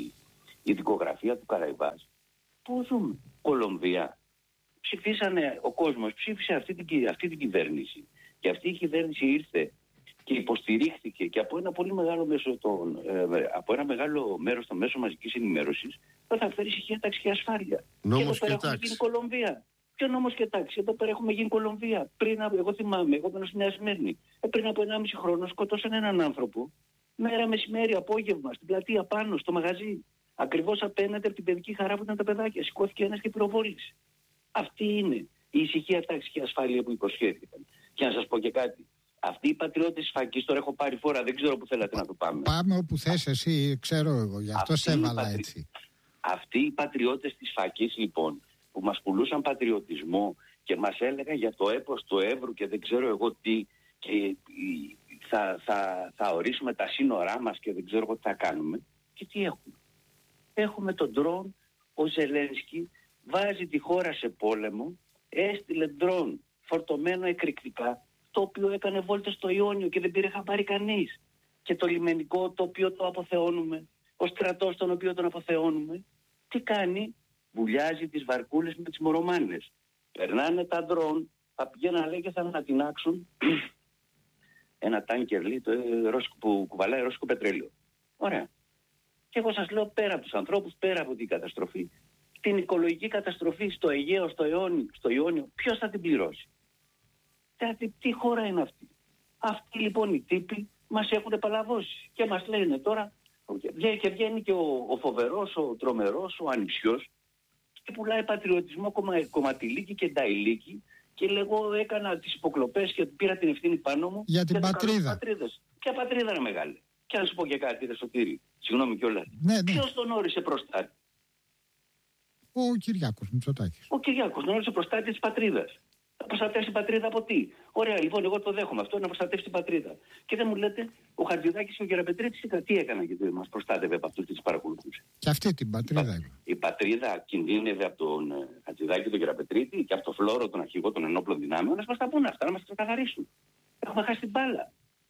η δικογραφία του Καραϊβάς. Πού ζούμε, Κολομβία. Ψηφίσανε, ο κόσμος ψήφισε αυτή την, αυτή την κυβέρνηση. Και αυτή η κυβέρνηση ήρθε και υποστηρίχθηκε και από ένα πολύ μεγάλο μέσο των, ε, από ένα μεγάλο μέρος των μέσων μαζικής ενημέρωσης θα φέρει ησυχία, τάξη και ασφάλεια. Νόμος και εδώ πέρα και έχουμε τάξη. γίνει Κολομβία. Ποιο νόμος και τάξη, εδώ πέρα έχουμε γίνει Κολομβία. Πριν από, εγώ θυμάμαι, εγώ ήμουν στη Νέα Σμύρνη. Ε, πριν από ενάμιση χρόνο σκοτώσαν έναν άνθρωπο μέρα, μεσημέρι, απόγευμα, στην πλατεία πάνω, στο μαγαζί. Ακριβώς απέναντι από την παιδική χαρά που ήταν τα παιδάκια. Σηκώθηκε ένας και πυροβόλησε. Αυτή είναι η ησυχία, τάξη και ασφάλεια που υποσχέθηκαν. Και να σας πω και κάτι. Αυτοί οι πατριώτες της Φακής, τώρα έχω πάρει φορά, δεν ξέρω που θέλατε να το πάμε. Πάμε όπου θες εσύ, ξέρω εγώ, γι' αυτό σε έβαλα πατρι... έτσι. Αυτοί οι πατριώτες της Φακής λοιπόν, που μας πουλούσαν πατριωτισμό και μας έλεγαν για το έπος του Εύρου και δεν ξέρω εγώ τι, και θα, θα, θα ορίσουμε τα σύνορά μας και δεν ξέρω εγώ τι θα κάνουμε. Και τι έχουμε. Έχουμε τον ντρόν, ο Ζελένσκι βάζει τη χώρα σε πόλεμο, έστειλε ντρόν φορτωμένο εκρηκτικά, το οποίο έκανε βόλτες στο Ιόνιο και δεν πήρε χαμπάρι κανείς. Και το λιμενικό το οποίο το αποθεώνουμε, ο στρατός τον οποίο τον αποθεώνουμε, τι κάνει, βουλιάζει τις βαρκούλες με τις μορομάνες. Περνάνε τα ντρόν, θα πηγαίνουν λέει και θα ανατινάξουν ένα τάνκερ λέει, το, ε, ρώσικο, που κουβαλάει ρώσικο πετρέλαιο. Ωραία. Και εγώ σας λέω πέρα από τους ανθρώπους, πέρα από την καταστροφή, την οικολογική καταστροφή στο Αιγαίο, στο Ιόνιο, στο Ιόνιο, ποιος θα την πληρώσει. Δηλαδή, τι χώρα είναι αυτή. Αυτοί λοιπόν οι τύποι μας έχουν παλαβώσει και μας λένε τώρα, και βγαίνει και ο, ο φοβερός, ο τρομερός, ο ανιψιός και πουλάει πατριωτισμό κομμα, κομματιλίκι και νταϊλίκι και λέγω έκανα τις υποκλοπές και πήρα την ευθύνη πάνω μου για την πατρίδα. Ποια πατρίδα είναι μεγάλη. Και να σου πω και κάτι, ρε Σωτήρη, συγγνώμη κιόλας. Ναι, ναι. Ποιος τον όρισε προστάτη. Ο Κυριάκος Μητσοτάκης. Ο Κυριάκος τον όρισε προστάτη της πατρίδας. Θα προστατεύσει την πατρίδα από τι. Ωραία, λοιπόν, εγώ το δέχομαι αυτό, να προστατεύσει την πατρίδα. Και δεν μου λέτε, ο Χατζηδάκης και ο Γεραπετρίτης τι έκαναν και μας προστάτευε από αυτούς και τις παρακολουθούσε. Και αυτή την πατρίδα. Η, η πατρίδα κινδύνευε από τον Χατζηδάκη και τον Γεραπετρίτη και από τον Φλόρο, τον αρχηγό των ενόπλων δυνάμεων, να μας τα πούνε αυτά, να μας τα καθαρίσουν. Έχουμε χάσει την μπάλα.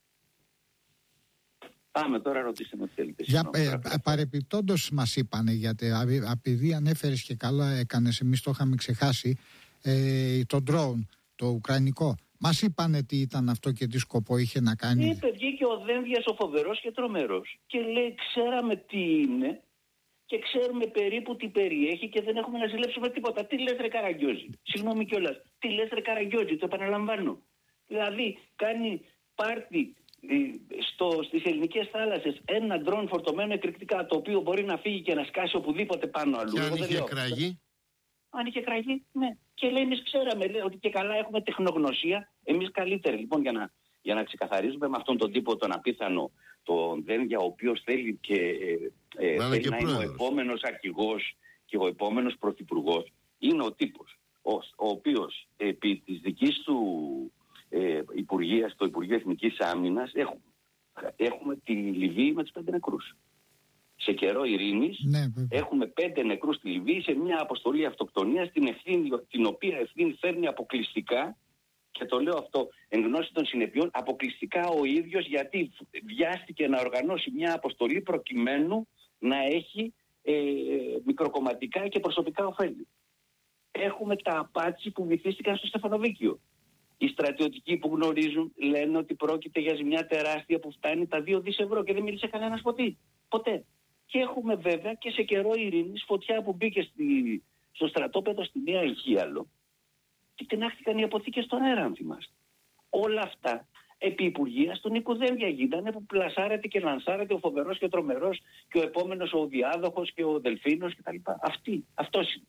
Πάμε τώρα, ρωτήστε με τι θέλετε. Για, ε, παρεπιπτόντως μας είπανε, γιατί επειδή ανέφερες και καλά έκανες, εμείς το είχαμε ξεχάσει, ε, το drone, το ουκρανικό. Μας είπανε τι ήταν αυτό και τι σκοπό είχε να κάνει. Είπε, βγήκε ο Δένδιας ο φοβερός και τρομερός και λέει ξέραμε τι είναι και ξέρουμε περίπου τι περιέχει και δεν έχουμε να ζηλέψουμε τίποτα. Τι λες ρε Καραγκιόζη. Συγγνώμη κιόλας. Τι λες ρε Καραγκιόζη, το επαναλαμβάνω. Δηλαδή κάνει πάρτι στο, στις ελληνικές θάλασσες ένα ντρόν φορτωμένο εκρηκτικά το οποίο μπορεί να φύγει και να σκάσει οπουδήποτε πάνω αλλού. Και αν είχε κραγεί. Αν είχε κραγεί, ναι. Και λέει εμείς ξέραμε λέει, ότι και καλά έχουμε τεχνογνωσία. Εμείς καλύτεροι λοιπόν για να, για να ξεκαθαρίζουμε με αυτόν τον τύπο τον απίθανο τον Δένδια ο οποίος θέλει και, ε, ε, θέλει να είναι ο επόμενος αρχηγός και ο επόμενος πρωθυπουργός είναι ο τύπος ο, ο οποίος επί της δικής του ε, Υπουργείας, το Υπουργείο Εθνικής Άμυνας, έχουμε, έχουμε τη Λιβύη με τους πέντε νεκρούς. Σε καιρό ειρήνης ναι, έχουμε πέντε νεκρούς στη Λιβύη σε μια αποστολή αυτοκτονίας, την, ευθύνη, την οποία ευθύνη φέρνει αποκλειστικά, και το λέω αυτό εν γνώση των συνεπειών, αποκλειστικά ο ίδιος, γιατί βιάστηκε να οργανώσει μια αποστολή προκειμένου να έχει ε, μικροκομματικά και προσωπικά ωφέλη. Έχουμε τα απάτσι που βυθίστηκαν στο Στεφανοβίκιο. Οι στρατιωτικοί που γνωρίζουν λένε ότι πρόκειται για ζημιά τεράστια που φτάνει τα δύο δισεκατομμύρια ευρώ και δεν μίλησε κανένας ποτέ. ποτέ. Και έχουμε βέβαια και σε καιρό ειρήνης φωτιά που μπήκε στη, στο στρατόπεδο στη Νέα Ηχίαλο και τεινάχτηκαν οι αποθήκες στον αέρα, αν θυμάστε. Όλα αυτά επί Υπουργείας του Νίκου Δένδια γίνανε, που πλασάρεται και λανσάρεται ο φοβερός και ο τρομερός και ο επόμενος ο διάδοχος και ο Δελφίνος κτλ. Αυτή, αυτός είναι.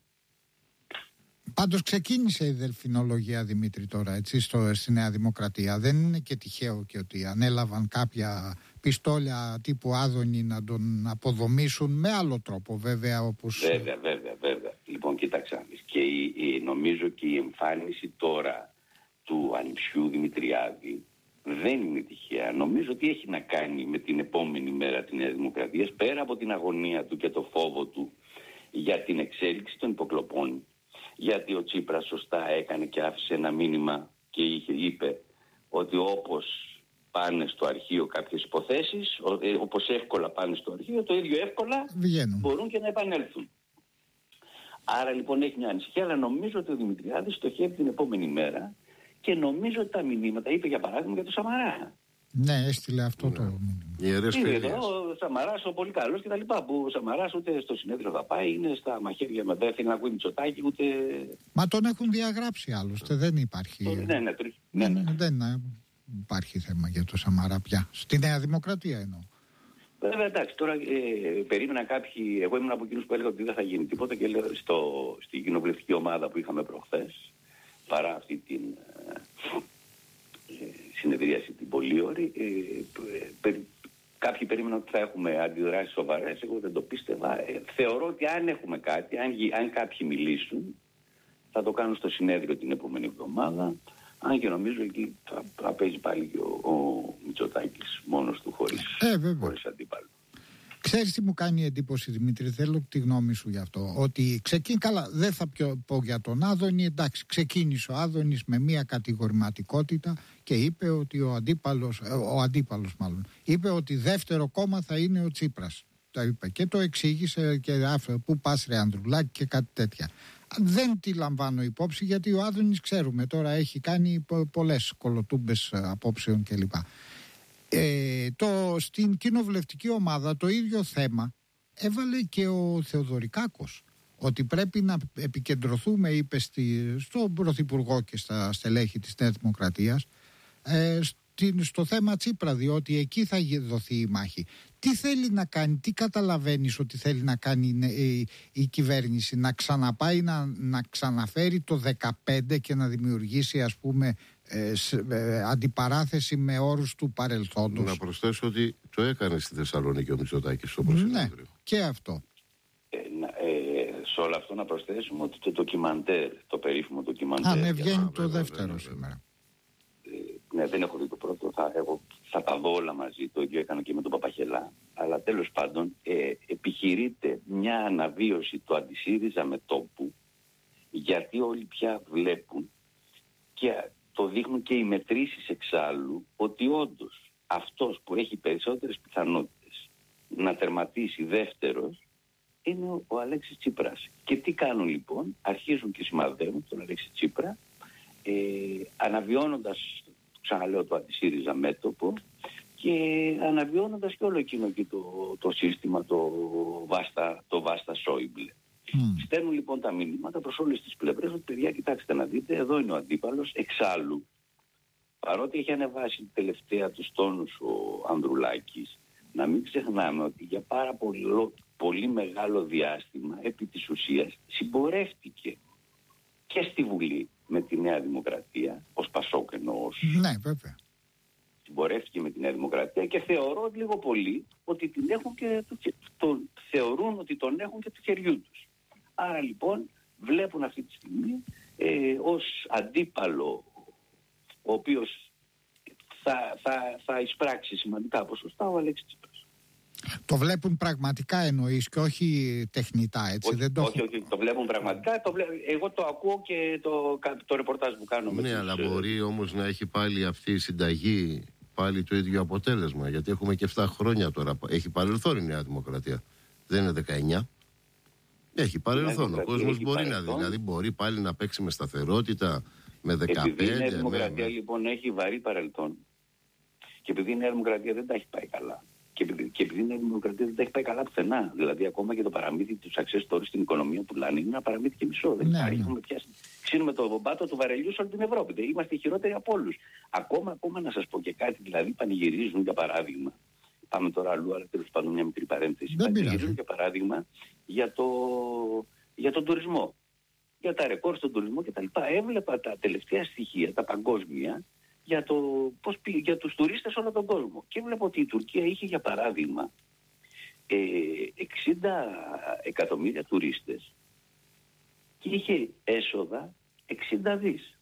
Πάντως ξεκίνησε η δελφινολογία, Δημήτρη, τώρα, έτσι, στο, στη Νέα Δημοκρατία. Δεν είναι και τυχαίο και ότι ανέλαβαν κάποια πιστόλια τύπου Άδωνη να τον αποδομήσουν με άλλο τρόπο, βέβαια, όπως... Βέβαια, βέβαια, βέβαια. Λοιπόν, κοίταξα. Και η, η, νομίζω και η εμφάνιση τώρα του ανιψιού Δημητριάδη δεν είναι τυχαία. Νομίζω ότι έχει να κάνει με την επόμενη μέρα της Νέας Δημοκρατίας, πέρα από την αγωνία του και το φόβο του για την εξέλιξη των υποκλοπών. Γιατί ο Τσίπρας σωστά έκανε και άφησε ένα μήνυμα και είχε, είπε ότι όπως πάνε στο αρχείο κάποιες υποθέσεις, όπως εύκολα πάνε στο αρχείο, το ίδιο εύκολα Βγαίνουν. μπορούν και να επανέλθουν. Άρα λοιπόν έχει μια ανησυχία, αλλά νομίζω ότι ο Δημητριάδης στοχεύει την επόμενη μέρα και νομίζω ότι τα μηνύματα, είπε για παράδειγμα για το Σαμαρά. Ναι, έστειλε αυτό ναι. το μήνυμα. Είναι εδώ ο Σαμαράς ο πολύ καλός και τα λοιπά, που ο Σαμαράς ούτε στο συνέδριο θα πάει, είναι στα μαχαίρια με δεν θέλει να ακούει Μητσοτάκη ούτε... Μα τον έχουν διαγράψει άλλωστε, δεν υπάρχει... Το, ναι, ναι, τρί, ναι, ναι. Δεν υπάρχει θέμα για το Σαμαρά πια. Στη Νέα Δημοκρατία εννοώ. Βέβαια, εντάξει, τώρα ε, περίμενα κάποιοι, εγώ ήμουν από εκείνους που έλεγα ότι δεν θα γίνει τίποτα και λέω στο, στη κοινοβουλευτική ομάδα που είχαμε προχθές, παρά αυτή την... Ε, συνεδρίαση την πολύ ώρη, ε, ε, ε, κάποιοι περίμεναν ότι θα έχουμε αντιδράσεις σοβαρές, εγώ δεν το πίστευα. Ε, θεωρώ ότι αν έχουμε κάτι, αν, αν κάποιοι μιλήσουν, θα το κάνουν στο συνέδριο την επόμενη εβδομάδα, αν και νομίζω εκεί θα, θα παίζει πάλι και ο, ο Μητσοτάκης μόνος του χωρίς, ε, χωρίς αντίπαλο. Ξέρεις τι μου κάνει εντύπωση, Δημήτρη, θέλω τη γνώμη σου γι' αυτό. Ότι ξεκίνησε, καλά, δεν θα πω για τον Άδωνη, εντάξει, ξεκίνησε ο Άδωνης με μια κατηγορηματικότητα και είπε ότι ο αντίπαλος, ο αντίπαλος μάλλον, είπε ότι δεύτερο κόμμα θα είναι ο Τσίπρας. Το είπε και το εξήγησε και αυτό, που πας ρε Ανδρουλάκη και κάτι τέτοια. Δεν τη λαμβάνω υπόψη γιατί ο Άδωνης, ξέρουμε, τώρα έχει κάνει πολλές κολοτούμπες απόψεων κλπ. Ε, το, στην κοινοβουλευτική ομάδα το ίδιο θέμα έβαλε και ο Θεοδωρικάκος, ότι πρέπει να επικεντρωθούμε, είπε στη, στον Πρωθυπουργό και στα στελέχη της Νέας Δημοκρατίας, ε, στην, στο θέμα Τσίπρα, διότι εκεί θα δοθεί η μάχη. Τι θέλει να κάνει, τι καταλαβαίνεις ότι θέλει να κάνει η, η κυβέρνηση, να ξαναπάει να, να ξαναφέρει το δεκαπέντε και να δημιουργήσει, ας πούμε, Ε, ε, αντιπαράθεση με όρους του παρελθόντος. Να προσθέσω ότι το έκανε στη Θεσσαλονίκη ο Μητσοτάκης στο προσυνέδριο. Ναι, και αυτό. Ε, ε, σε όλο αυτό να προσθέσουμε ότι το ντοκιμαντέρ, το περίφημο ντοκιμαντέρ. Α, ναι, βγαίνει το δεύτερο βέβαια, σήμερα. Ε, ναι, δεν έχω δει το πρώτο. Θα, εγώ, θα τα δω όλα μαζί. Το ίδιο έκανα και με τον Παπαχελά. Αλλά τέλος πάντων, ε, επιχειρείται μια αναβίωση του αντισύριζα με τόπου, γιατί όλοι πια βλέπουν και το δείχνουν και οι μετρήσεις εξάλλου, ότι όντως αυτός που έχει περισσότερες πιθανότητες να τερματίσει δεύτερος είναι ο, ο Αλέξης Τσίπρας. Και τι κάνουν λοιπόν, αρχίζουν και σημαδεύουν τον Αλέξη Τσίπρα, ε, αναβιώνοντας, ξαναλέω, το αντισύριζα μέτωπο και αναβιώνοντας και όλο εκείνο και το, το σύστημα, το Βάστα, το Βάστα Σόιμπλε. Mm. Στέλνουν λοιπόν τα μηνύματα προς όλες τις πλευρές ότι παιδιά, κοιτάξτε να δείτε, εδώ είναι ο αντίπαλος. Εξάλλου, παρότι έχει ανεβάσει τελευταία τους τόνους ο Ανδρουλάκης, να μην ξεχνάμε ότι για πάρα πολύ, πολύ μεγάλο διάστημα επί της ουσίας συμπορεύτηκε και στη Βουλή με τη Νέα Δημοκρατία, ως Πασόκ εννοώ. Ναι, βέβαια. Συμπορεύτηκε με τη Νέα Δημοκρατία και θεωρώ λίγο πολύ ότι την έχουν και το, το, θεωρούν ότι τον έχουν και του χεριού τους. Άρα λοιπόν βλέπουν αυτή τη στιγμή ε, ως αντίπαλο ο οποίος θα, θα, θα εισπράξει σημαντικά ποσοστά ο Αλέξης Τσίπρας. Το βλέπουν πραγματικά εννοείς και όχι τεχνητά, έτσι? Όχι, δεν το όχι, όχι, το βλέπουν πραγματικά. Το βλέ... Εγώ το ακούω και το, το ρεπορτάζ που κάνω. Ναι, αλλά τους... μπορεί όμως να έχει πάλι αυτή η συνταγή πάλι το ίδιο αποτέλεσμα. Γιατί έχουμε και επτά χρόνια τώρα. Έχει παρελθόν η Νέα Δημοκρατία. Δεν είναι δεκαεννιά. Έχει παρελθόν. Ο κόσμος μπορεί παρελθόν. να δει. Δηλαδή μπορεί πάλι να παίξει με σταθερότητα, με δεκαπέντε. Επειδή η Νέα Δημοκρατία με... λοιπόν έχει βαρύ παρελθόν και επειδή η Νέα Δημοκρατία δεν τα έχει πάει καλά. Και επειδή, και επειδή η Νέα Δημοκρατία δεν τα έχει πάει καλά πουθενά. Δηλαδή, ακόμα και το παραμύθι του success story στην οικονομία πουλάνε είναι ένα παραμύθι και μισό. Δεν ναι, υπάρχει. Ναι. Έχουμε πιάσει. Ξύνουμε το πάτο του βαρελιού σε όλη την Ευρώπη. Δεν είμαστε οι χειρότεροι από όλους. Ακόμα, ακόμα να σας πω και κάτι, δηλαδή πανηγυρίζουν για παράδειγμα. Πάμε τώρα αλλού, αλλά τέλος πάντων μια μικρή παρένθεση. Πανηγυρίζουν για παράδειγμα για, το, για τον τουρισμό. Για τα ρεκόρ στον τουρισμό κτλ. Έβλεπα τα τελευταία στοιχεία, τα παγκόσμια. Για, το, πώς, για τους τουρίστες όλο τον κόσμο. Και βλέπω ότι η Τουρκία είχε για παράδειγμα ε, εξήντα εκατομμύρια τουρίστες και είχε έσοδα εξήντα δις.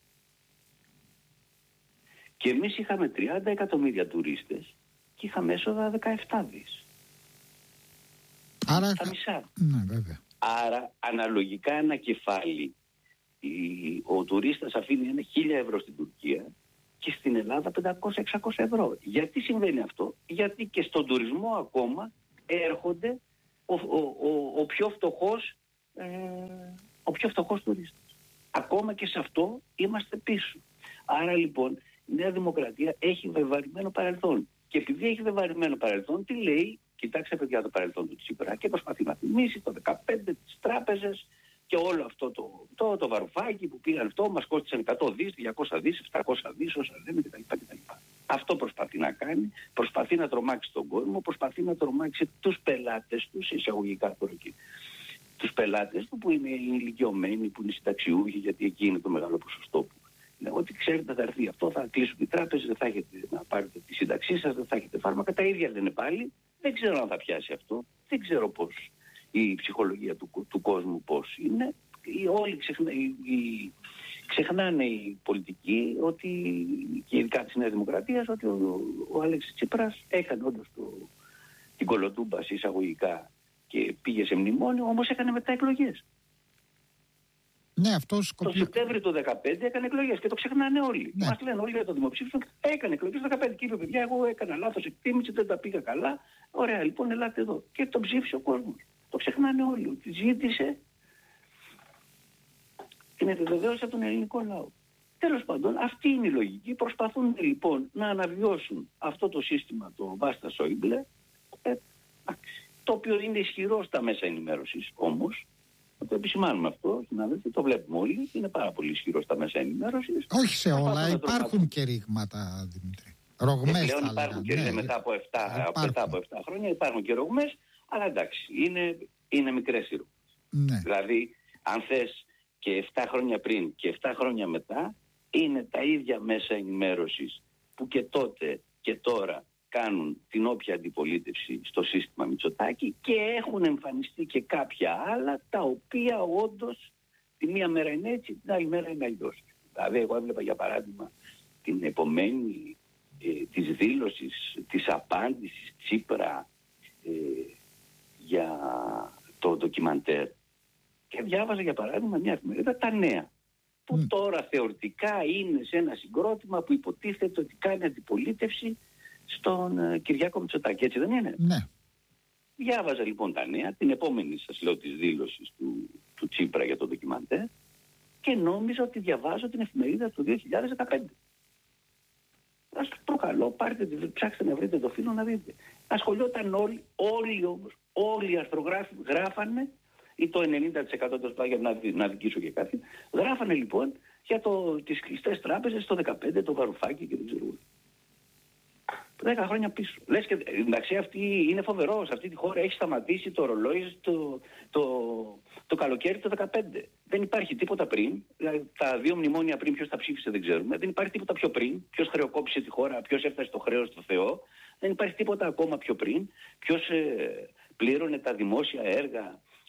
Και εμείς είχαμε τριάντα εκατομμύρια τουρίστες και είχαμε έσοδα δεκαεπτά δις. Άρα... Τα μισά. Ναι, βέβαια. Άρα αναλογικά ένα κεφάλι η, ο τουρίστας αφήνει ένα χίλια ευρώ στην Τουρκία και στην Ελλάδα πεντακόσια με εξακόσια ευρώ. Γιατί συμβαίνει αυτό? Γιατί και στον τουρισμό ακόμα έρχονται ο, ο, ο, ο πιο φτωχός ε, ο πιο φτωχός τουρίστας. Ακόμα και σε αυτό είμαστε πίσω. Άρα λοιπόν η Νέα Δημοκρατία έχει βεβαρημένο παρελθόν. Και επειδή έχει βεβαρημένο παρελθόν, τι λέει? Κοιτάξτε παιδιά το παρελθόν του Τσίπρα και προσπαθεί να θυμίσει το δεκαπέντε τις τράπεζες και όλο αυτό το, το, το βαρουφάκι που πήγαν αυτό, μας κόστησαν εκατό δις, διακόσια δις, επτακόσια δις, όσα λέμε κτλ. κτλ. Αυτό προσπαθεί να κάνει, προσπαθεί να τρομάξει τον κόσμο, προσπαθεί να τρομάξει τους πελάτες τους, εισαγωγικά τώρα εκεί. Τους πελάτες του που είναι ηλικιωμένοι, που είναι συνταξιούχοι, γιατί εκεί είναι το μεγάλο ποσοστό που είναι. Ότι ξέρετε θα έρθει αυτό, θα κλείσουν οι τράπεζες, δεν θα έχετε να πάρετε τη σύνταξή σας, δεν θα έχετε φάρμακα, τα ίδια λένε πάλι. Δεν ξέρω αν θα πιάσει αυτό, δεν ξέρω πώς. Η ψυχολογία του, του κόσμου πώς είναι. Οι, όλοι ξεχνα, οι, οι, ξεχνάνε οι πολιτικοί ότι, και ειδικά της Νέας Δημοκρατίας, ότι ο, ο Αλέξης Τσίπρας έκανε όντως το, την κολοτούμπα εισαγωγικά και πήγε σε μνημόνιο, όμως έκανε μετά εκλογές. Ναι, αυτός το Σεπτέμβριο του δεκαπέντε έκανε εκλογές και το ξεχνάνε όλοι. Ναι. Μας λένε όλοι για το δημοψήφισμα, έκανε εκλογές το δεκαπέντε και είπε παιδιά εγώ έκανα λάθος εκτίμηση, δεν τα πήγα καλά. Ωραία λοιπόν ελάτε εδώ. Και τον ψήφισε ο κόσμος. Το ξεχνάνε όλοι ότι ζήτησε την επιβεβαίωση από τον ελληνικό λαό. Τέλος πάντων, αυτή είναι η λογική. Προσπαθούν λοιπόν να αναβιώσουν αυτό το σύστημα, το Βάστα Σόιμπλε, ε, το οποίο είναι ισχυρό στα μέσα ενημέρωσης όμως. Να το επισημάνουμε αυτό, συνάδελφοι, το βλέπουμε όλοι, είναι πάρα πολύ ισχυρό στα μέσα ενημέρωσης. Όχι σε όλα, υπάρχουν και ρήγματα, Δημήτρη. Ρογμές πλέον θα υπάρχουν λέγανε. και Ναι, μετά από επτά, μετά από επτά χρόνια υπάρχουν και ρογμές, αλλά εντάξει, είναι, είναι μικρές οι ρογμές. Ναι. Δηλαδή, αν θες και επτά χρόνια πριν και επτά χρόνια μετά, είναι τα ίδια μέσα ενημέρωσης που και τότε και τώρα κάνουν την όποια αντιπολίτευση στο σύστημα Μητσοτάκη και έχουν εμφανιστεί και κάποια άλλα τα οποία όντως τη μία μέρα είναι έτσι, την άλλη μέρα είναι αλλιώς. Δηλαδή, εγώ έβλεπα για παράδειγμα την επομένη ε, της δήλωσης, της απάντησης Τσίπρα ε, για το ντοκιμαντέρ και διάβαζα για παράδειγμα μια εφημερίδα Τα Νέα που mm. τώρα θεωρητικά είναι σε ένα συγκρότημα που υποτίθεται ότι κάνει αντιπολίτευση στον uh, Κυριάκο Μητσοτάκη, έτσι δεν είναι? Ναι. Διάβαζα λοιπόν Τα Νέα, την επόμενη σας λέω της δήλωσης του, του Τσίπρα για το ντοκιμαντέρ και νόμιζα ότι διαβάζω την εφημερίδα του δύο χιλιάδες δεκαπέντε. Ας προκαλώ, πάρτε, ψάξτε να βρείτε το φύλλο να δείτε. Ασχολιόταν όλοι, όλοι όμως, όλοι οι αρθρογράφοι γράφανε, ή το ενενήντα τοις εκατό το σπάγια να, να δικήσω και κάτι, γράφανε λοιπόν για το, τις κλειστές τράπεζες το δεκαπέντε, το Βαρουφάκι και δεν ξέρω. Δέκα χρόνια πίσω. Λες και εντάξει αυτή είναι φοβερό, σε αυτή τη χώρα έχει σταματήσει το ρολόι το, το, το καλοκαίρι το δεκαπέντε. Δεν υπάρχει τίποτα πριν, δηλαδή τα δύο μνημόνια πριν ποιος τα ψήφισε δεν ξέρουμε, δεν υπάρχει τίποτα πιο πριν, ποιος χρεοκόπησε τη χώρα, ποιος έφτασε το χρέος στο Θεό, δεν υπάρχει τίποτα ακόμα πιο πριν, ποιος ε, πλήρωνε τα δημόσια έργα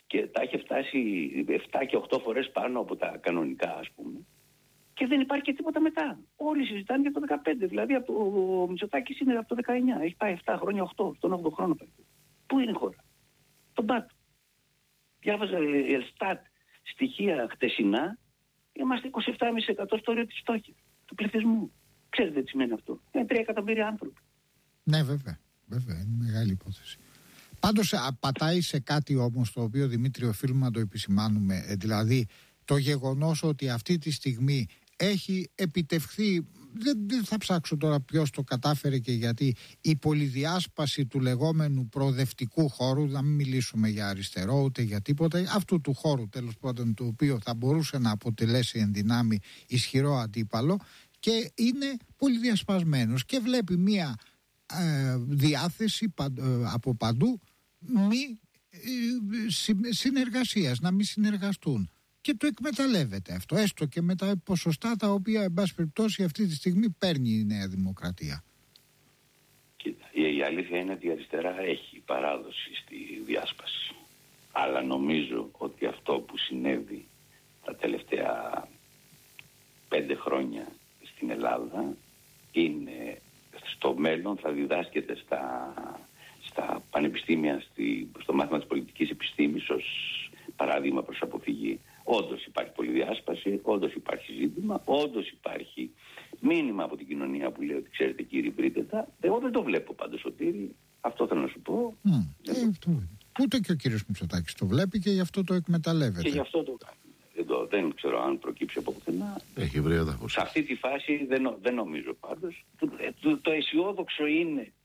και τα έχει φτάσει επτά και οκτώ φορές πάνω από τα κανονικά, ας πούμε. Και δεν υπάρχει και τίποτα μετά. Όλοι συζητάνε για το δεκαπέντε. Δηλαδή από, ο Μητσοτάκης είναι από το δεκαεννιά. Έχει πάει επτά χρόνια, οκτώ, στον όγδοο χρόνο πάει. Πού είναι η χώρα? Τον πάτο. Διάβαζα Ελστάτ στοιχεία χτεσινά. Είμαστε είκοσι επτά κόμμα πέντε τοις εκατό στο όριο της φτώχειας του πληθυσμού. Ξέρετε τι σημαίνει αυτό? Είναι τρία εκατομμύρια άνθρωποι. Ναι, βέβαια. Βέβαια, είναι μεγάλη υπόθεση. Πάντως πατάει σε κάτι όμως το οποίο, Δημήτρη, οφείλουμε να το επισημάνουμε. Ε, δηλαδή το γεγονός ότι αυτή τη στιγμή έχει επιτευχθεί, δεν, δεν θα ψάξω τώρα ποιος το κατάφερε και γιατί, η πολυδιάσπαση του λεγόμενου προοδευτικού χώρου, να μην μιλήσουμε για αριστερό ούτε για τίποτα, αυτού του χώρου τέλος πάντων, το οποίο θα μπορούσε να αποτελέσει εν δυνάμει ισχυρό αντίπαλο, και είναι πολυδιασπασμένος και βλέπει μία ε, διάθεση παν, ε, από παντού μη ε, συ, συνεργασίας, να μην συνεργαστούν. Και το εκμεταλλεύεται αυτό, έστω και με τα ποσοστά τα οποία, εν πάση περιπτώσει, αυτή τη στιγμή παίρνει η Νέα Δημοκρατία. Κοίτα, η αλήθεια είναι ότι η αριστερά έχει παράδοση στη διάσπαση. Αλλά νομίζω ότι αυτό που συνέβη τα τελευταία πέντε χρόνια στην Ελλάδα είναι, στο μέλλον θα διδάσκεται στα, στα πανεπιστήμια, στη, στο μάθημα της πολιτικής επιστήμης ως παράδειγμα προς αποφυγή. Όντως υπάρχει πολυδιάσπαση, όντως υπάρχει ζήτημα, όντως υπάρχει μήνυμα από την κοινωνία που λέει ότι ξέρετε κύριοι, βρείτε τα. Εγώ δεν το βλέπω πάντως, Σωτήρη, αυτό θέλω να σου πω. Mm, ε, αυτό. Ούτε και ο κύριος Μητσοτάκης το βλέπει και γι' αυτό το εκμεταλλεύεται. Και γι' αυτό το κάνει. Εδώ δεν ξέρω αν προκύψει από πουθενά. Έχει βρει έδαφος. Σε αυτή τη φάση δεν, δεν νομίζω πάντως. Το, το, το αισιόδοξο είναι